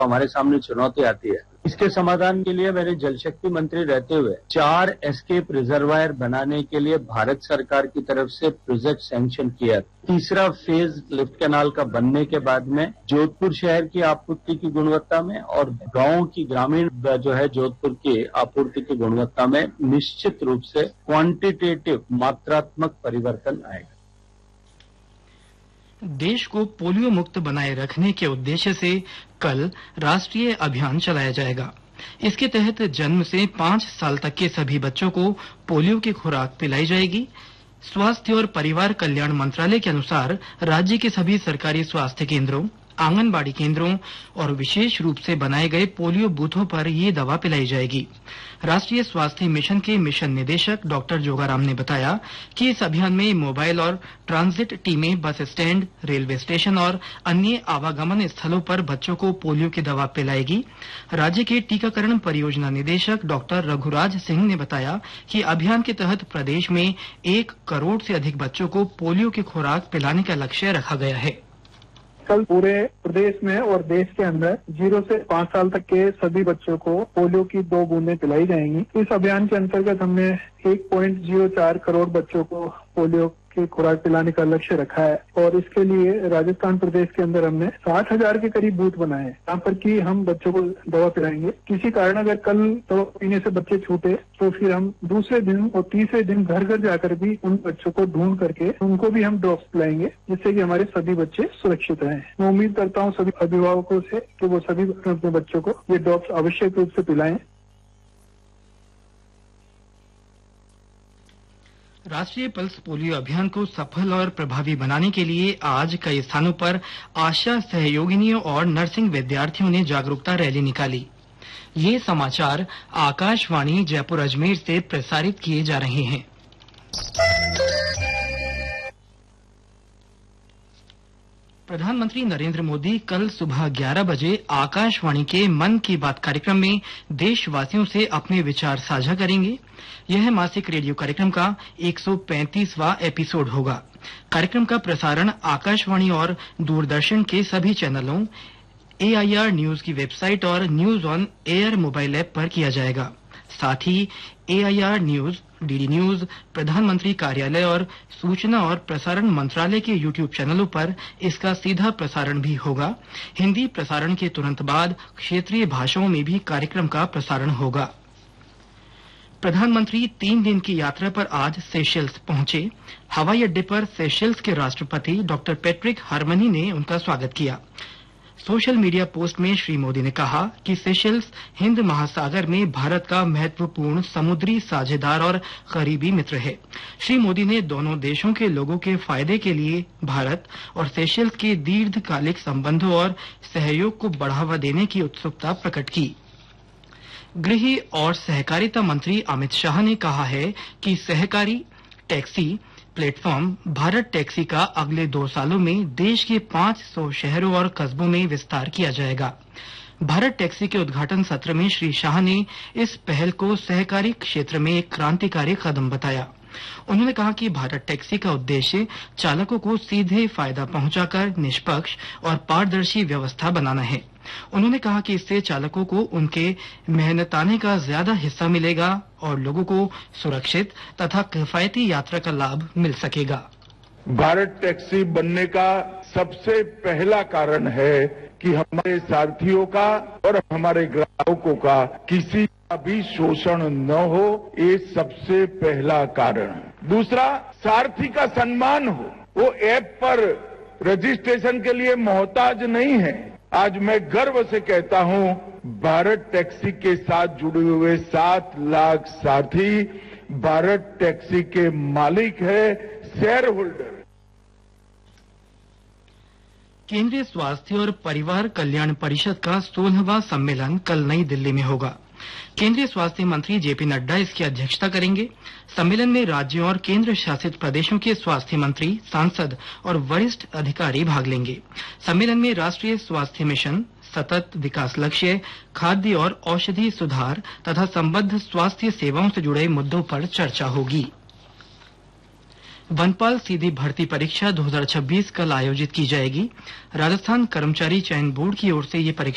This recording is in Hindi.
हमारे सामने चुनौती आती है। इसके समाधान के लिए मैंने जल शक्ति मंत्री रहते हुए 4 एस्केप रिजर्वायर बनाने के लिए भारत सरकार की तरफ से प्रोजेक्ट सैंक्शन किया। तीसरा फेज लिफ्ट कैनाल का बनने के बाद में जोधपुर शहर की आपूर्ति की गुणवत्ता में और गांव की ग्रामीण जो है जोधपुर की आपूर्ति की गुणवत्ता में निश्चित रूप से क्वांटिटेटिव मात्रात्मक परिवर्तन आएगा। देश को पोलियो मुक्त बनाए रखने के उद्देश्य से कल राष्ट्रीय अभियान चलाया जाएगा। इसके तहत जन्म से 5 साल तक के सभी बच्चों को पोलियो की खुराक पिलाई जाएगी। स्वास्थ्य और परिवार कल्याण मंत्रालय के अनुसार राज्य के सभी सरकारी स्वास्थ्य केंद्रों, आंगनबाड़ी केंद्रों और विशेष रूप से बनाए गए पोलियो बूथों पर ये दवा पिलाई जाएगी। राष्ट्रीय स्वास्थ्य मिशन के मिशन निदेशक डॉक्टर जोगाराम ने बताया कि इस अभियान में मोबाइल और ट्रांजिट टीमें बस स्टैंड, रेलवे स्टेशन और अन्य आवागमन स्थलों पर बच्चों को पोलियो की दवा पिलाएगी। राज्य के टीकाकरण परियोजना निदेशक डॉक्टर रघुराज सिंह ने बताया कि अभियान के तहत प्रदेश में 1 करोड़ से अधिक बच्चों को पोलियो की खुराक पिलाने का लक्ष्य रखा गया है। कल पूरे प्रदेश में और देश के अंदर 0 से 5 साल तक के सभी बच्चों को पोलियो की 2 बूंदें पिलाई जाएंगी। इस अभियान के अंतर्गत हमने 1.04 करोड़ बच्चों को पोलियो की खुराक पिलाने का लक्ष्य रखा है और इसके लिए राजस्थान प्रदेश के अंदर हमने 60,000 के करीब बूथ बनाए हैं जहाँ पर कि हम बच्चों को दवा पिलाएंगे। किसी कारण अगर कल दवा पीने से बच्चे छूटे तो फिर हम दूसरे दिन और तीसरे दिन घर घर जाकर भी उन बच्चों को ढूंढ करके उनको भी हम ड्रॉप्स पिलाएंगे, जिससे कि हमारे सभी बच्चे सुरक्षित रहें। मैं उम्मीद करता हूँ सभी अभिभावकों से कि वो सभी अपने बच्चों को ये ड्रॉप्स आवश्यक रूप से पिलाएं। राष्ट्रीय पल्स पोलियो अभियान को सफल और प्रभावी बनाने के लिए आज कई स्थानों पर आशा सहयोगिनियों और नर्सिंग विद्यार्थियों ने जागरूकता रैली निकाली। ये समाचार आकाशवाणी जयपुर अजमेर से प्रसारित किए जा रहे हैं। प्रधानमंत्री नरेंद्र मोदी कल सुबह 11 बजे आकाशवाणी के मन की बात कार्यक्रम में देशवासियों से अपने विचार साझा करेंगे। यह मासिक रेडियो कार्यक्रम का 135वां एपिसोड होगा। कार्यक्रम का प्रसारण आकाशवाणी और दूरदर्शन के सभी चैनलों, AIR न्यूज की वेबसाइट और news on air mobile app पर किया जाएगा। साथ ही AIR न्यूज, DD न्यूज, प्रधानमंत्री कार्यालय और सूचना और प्रसारण मंत्रालय के YouTube चैनलों पर इसका सीधा प्रसारण भी होगा। हिंदी प्रसारण के तुरंत बाद क्षेत्रीय भाषाओं में भी कार्यक्रम का प्रसारण होगा। प्रधानमंत्री 3 दिन की यात्रा पर आज सेशेल्स पहुंचे। हवाई अड्डे पर सेशेल्स के राष्ट्रपति डॉक्टर पैट्रिक हार्मनी ने उनका स्वागत किया। सोशल मीडिया पोस्ट में श्री मोदी ने कहा कि सेशेल्स हिंद महासागर में भारत का महत्वपूर्ण समुद्री साझेदार और करीबी मित्र है। श्री मोदी ने दोनों देशों के लोगों के फायदे के लिए भारत और सेशेल्स के दीर्घकालिक संबंधों और सहयोग को बढ़ावा देने की उत्सुकता प्रकट की। गृह और सहकारिता मंत्री अमित शाह ने कहा है कि सहकारी टैक्सी प्लेटफॉर्म भारत टैक्सी का अगले 2 सालों में देश के 500 शहरों और कस्बों में विस्तार किया जाएगा। भारत टैक्सी के उद्घाटन सत्र में श्री शाह ने इस पहल को सहकारी क्षेत्र में एक क्रांतिकारी कदम बताया। उन्होंने कहा कि भारत टैक्सी का उद्देश्य चालकों को सीधे फायदा पहुंचाकर निष्पक्ष और पारदर्शी व्यवस्था बनाना है। उन्होंने कहा कि इससे चालकों को उनके मेहनताने का ज्यादा हिस्सा मिलेगा और लोगों को सुरक्षित तथा किफायती यात्रा का लाभ मिल सकेगा। भारत टैक्सी बनने का सबसे पहला कारण है कि हमारे सारथियों का और हमारे ग्राहकों का किसी का भी शोषण न हो, ये सबसे पहला कारण। दूसरा, सारथी का सम्मान हो। वो ऐप पर रजिस्ट्रेशन के लिए मोहताज नहीं है। आज मैं गर्व से कहता हूं, भारत टैक्सी के साथ जुड़े हुए 7 लाख साथी भारत टैक्सी के मालिक है, शेयर होल्डर। केंद्रीय स्वास्थ्य और परिवार कल्याण परिषद का 16वां सम्मेलन कल नई दिल्ली में होगा। केंद्रीय स्वास्थ्य मंत्री जेपी नड्डा इसकी अध्यक्षता करेंगे। सम्मेलन में राज्यों और केंद्र शासित प्रदेशों के स्वास्थ्य मंत्री, सांसद और वरिष्ठ अधिकारी भाग लेंगे। सम्मेलन में राष्ट्रीय स्वास्थ्य मिशन, सतत विकास लक्ष्य, खाद्य और औषधि सुधार तथा संबद्ध स्वास्थ्य सेवाओं से जुड़े मुद्दों पर चर्चा होगी। वनपाल सीधी भर्ती परीक्षा 2026 कल आयोजित की जाएगी। राजस्थान कर्मचारी चयन बोर्ड की ओर से ये परीक्षा